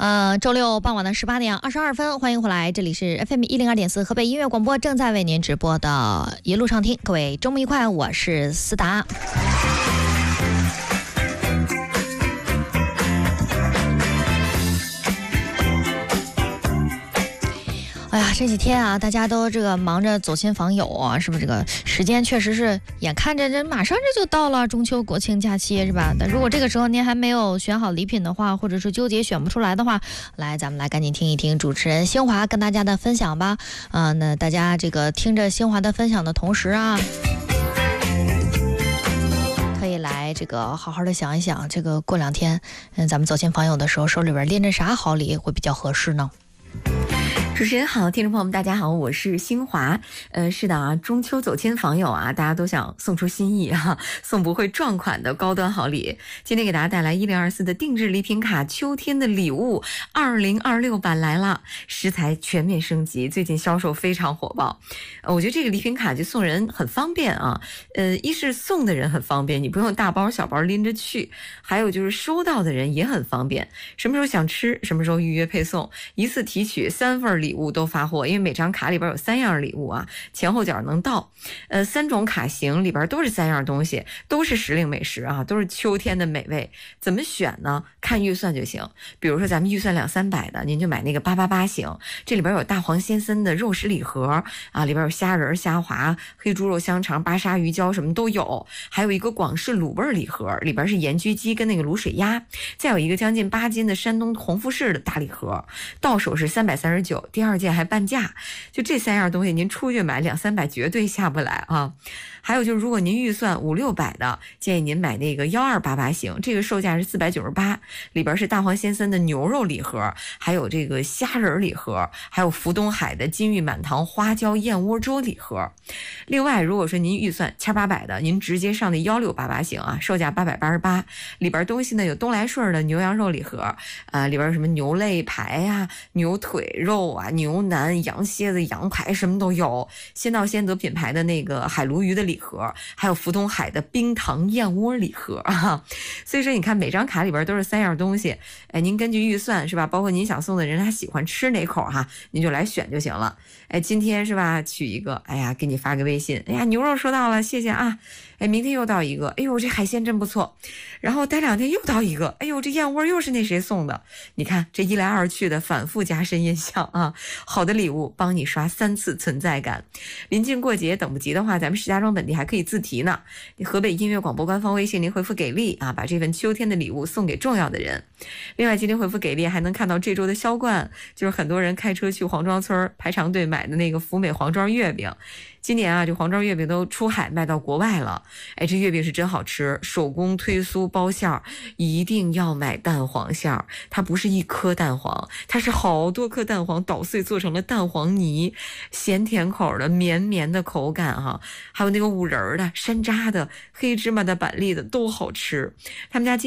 周六傍晚的18点22分，欢迎回来，这里是 FM 102.4河北音乐广播，正在为您直播的一路上听，各位周末愉快，我是思达。哎呀，这几天啊，大家都这个忙着走亲访友啊，是不是？这个时间确实是眼看着这马上这就到了中秋国庆假期，是吧？但如果这个时候您还没有选好礼品的话，或者是纠结选不出来的话，来，咱们来赶紧听一听主持人新华跟大家的分享吧。那大家这个听着新华的分享的同时啊，可以来这个好好的想一想，这个过2天，咱们走亲访友的时候，手里边拎着啥好礼会比较合适呢？ 主持人好，听众朋友们大家好，我是新华。是的啊，中秋走亲访友啊，大家都想送出心意啊，送不会撞款的高端好礼。今天给大家带来1024的定制礼品卡秋天的礼物2026版来了，食材全面升级，最近销售非常火爆。我觉得这个礼品卡就送人很方便啊，一是送的人很方便，你不用大包小包拎着去，还有就是收到的人也很方便，什么时候想吃什么时候预约配送，一次提取3份礼物都发货，因为每张卡里边有3样礼物啊，前后脚能到。3种卡型里边都是3样东西，都是时令美食啊，都是秋天的美味。怎么选呢？看预算就行。比如说咱们预算200-300的，您就买那个888型，这里边有大黄先生的肉食礼盒啊，里边有虾仁、虾滑、黑猪肉香肠、巴沙鱼胶什么都有，还有一个广式卤味礼盒，里边是盐焗鸡跟那个卤水鸭，再有一个将近8斤的山东红富士的大礼盒，到手是339，第2件还半价。就这3样东西，您出去买200-300绝对下不来啊。还有就是，如果您预算500-600的，建议您买那个1288型，这个售价是498，里边是大黄先生的牛肉礼盒，还有这个虾仁礼盒，还有福东海的金玉满堂花椒燕窝粥礼盒。另外，如果说您预算700-800的，您直接上那1688型啊，售价888，里边东西呢有东来顺的牛羊肉礼盒啊，里边有什么牛肋排啊、牛腿肉啊、牛腩、羊蝎子、羊排什么都有，先到先得品牌的那个海鲈鱼的礼盒，还有福东海的冰糖燕窝礼盒啊。所以说你看每张卡里边都是3样东西，哎，您根据预算是吧，包括您想送的人他喜欢吃哪口哈，您就来选就行了。哎，今天是吧取一个，哎呀给你发个微信，哎呀牛肉收到了，谢谢啊。哎，明天又到一个，哎呦这海鲜真不错，然后待2天又到一个，哎呦这燕窝又是那谁送的，你看这一来二去的反复加深印象啊。好的礼物帮你刷3次存在感。临近过节等不及的话，咱们石家庄本地还可以自提呢，河北音乐广播官方微信您回复给力啊，把这份秋天的礼物送给重要的人。另外今天回复给力还能看到这周的销冠，就是很多人开车去黄庄村排长队买的那个福美黄庄月饼。今年啊，这黄庄月饼都出海卖到国外了，哎，这月饼是真好吃，手工推酥包馅儿，一定要买蛋黄馅儿，它不是1颗蛋黄，它是好多颗蛋黄捣碎做成了蛋黄泥，咸甜口的绵绵的口感哈，还有那个五仁的、山楂的、黑芝麻的、板栗的都好吃。他们家